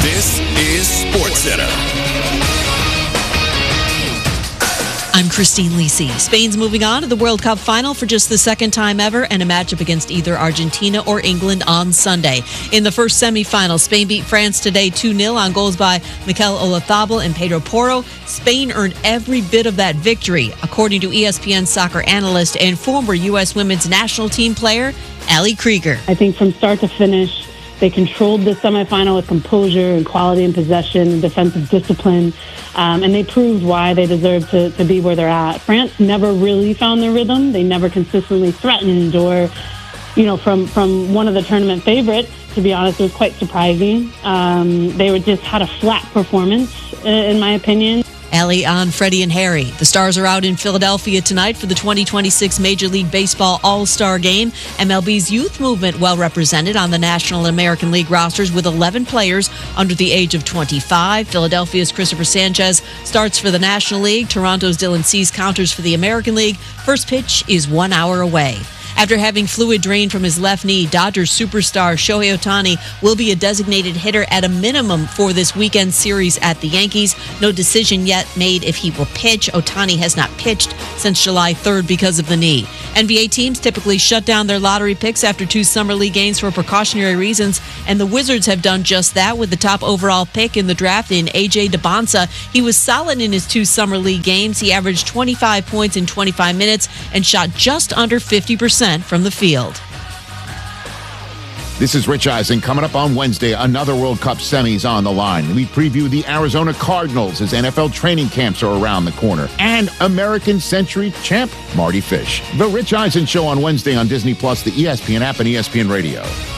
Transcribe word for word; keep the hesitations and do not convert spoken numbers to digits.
This is SportsCenter. I'm Christine Lisi. Spain's moving on to the World Cup final for just the second time ever and a matchup against either Argentina or England on Sunday. In the first semifinal, Spain beat France today two nil on goals by Mikel Oyarzabal and Pedro Porro. Spain earned every bit of that victory, according to E S P N soccer analyst and former U S women's national team player, Ali Krieger. I think from start to finish, they controlled the semifinal with composure and quality and possession and defensive discipline, um, and they proved why they deserve to, to be where they're at. France never really found their rhythm. They never consistently threatened or, you know, from, from one of the tournament favorites, to be honest, it was quite surprising. Um, they were just had a flat performance, uh, in my opinion. Allie on Freddie and Harry. The Stars are out in Philadelphia tonight for the twenty twenty-six Major League Baseball All-Star Game. M L B's youth movement well represented on the National and American League rosters with eleven players under the age of twenty-five. Philadelphia's Christopher Sanchez starts for the National League. Toronto's Dylan Cease counters for the American League. First pitch is one hour away. After having fluid drained from his left knee, Dodgers superstar Shohei Ohtani will be a designated hitter at a minimum for this weekend series at the Yankees. No decision yet made if he will pitch. Ohtani has not pitched since July third because of the knee. N B A teams typically shut down their lottery picks after two summer league games for precautionary reasons, and the Wizards have done just that with the top overall pick in the draft in A J Debonsa. He was solid in his two summer league games. He averaged twenty-five points in twenty-five minutes and shot just under fifty percent from the field. This is Rich Eisen. Coming up on Wednesday, another World Cup semis on the line. We preview the Arizona Cardinals as N F L training camps are around the corner. And American Century champ Marty Fish. The Rich Eisen Show on Wednesday on Disney Plus, the E S P N app, and E S P N Radio.